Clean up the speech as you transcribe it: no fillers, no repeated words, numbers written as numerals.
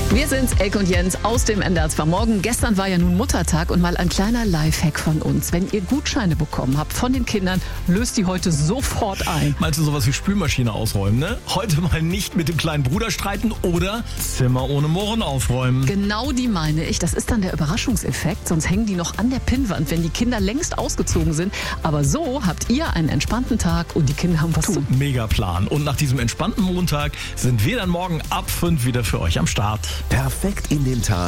Wir sind's, Elke und Jens aus dem NDR Morgen. Gestern war ja nun Muttertag und mal ein kleiner Lifehack von uns. Wenn ihr Gutscheine bekommen habt von den Kindern, löst die heute sofort ein. Meinst du sowas wie Spülmaschine ausräumen, ne? Heute mal nicht mit dem kleinen Bruder streiten oder Zimmer ohne Mohren aufräumen. Genau die meine ich. Das ist dann der Überraschungseffekt. Sonst hängen die noch an der Pinnwand, wenn die Kinder längst ausgezogen sind. Aber so habt ihr einen entspannten Tag und die Kinder haben was zu tun. Mega Plan. Und nach diesem entspannten Montag sind wir dann morgen ab 5 wieder für euch am Start. Perfekt in den Tag